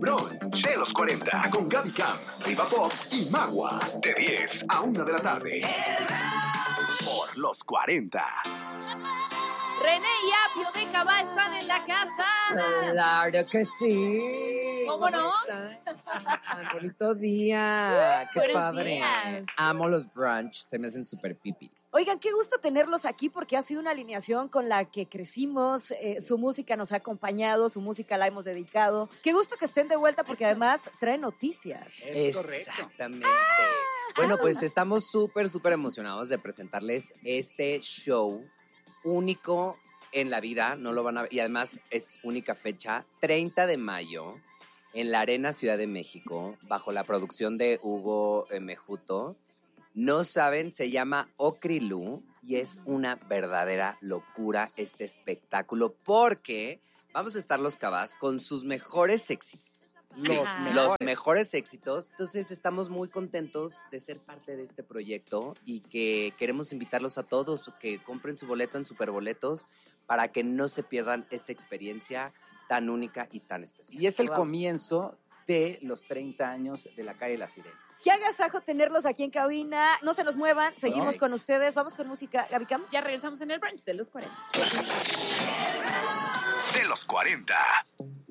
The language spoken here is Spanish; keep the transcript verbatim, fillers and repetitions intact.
brunch de los cuarenta con Gaby Cam, Riva Pop y Magua. De diez a una de la tarde. Por los cuarenta. René y Apio de Cabá están en la casa. Claro que sí. ¿Cómo no? Bonito día. Qué Buenos padre. días. Amo los brunch. Se me hacen súper pipis. Oigan, qué gusto tenerlos aquí porque ha sido una alineación con la que crecimos. Eh, su música nos ha acompañado, su música la hemos dedicado. Qué gusto que estén de vuelta porque además traen noticias. Es Exactamente. Bueno, pues estamos súper, súper emocionados de presentarles este show único en la vida. No lo van a ver. Y además es única fecha, treinta de mayo, en la Arena Ciudad de México, bajo la producción de Hugo eh, Mejuto. No saben, se llama Okrilú y es una verdadera locura este espectáculo porque vamos a estar los Cabás con sus mejores éxitos. Los Sí, mejores. los mejores éxitos. Entonces estamos muy contentos de ser parte de este proyecto y que queremos invitarlos a todos que compren su boleto en Superboletos para que no se pierdan esta experiencia tan única y tan especial. Y es el Wow. comienzo de los treinta años de la calle Las Sirenas. Qué agasajo tenerlos aquí en cabina. No se nos muevan, seguimos Ok. con ustedes. Vamos con música. Gaby Cam. Ya regresamos en el brunch de los cuarenta. De los cuarenta.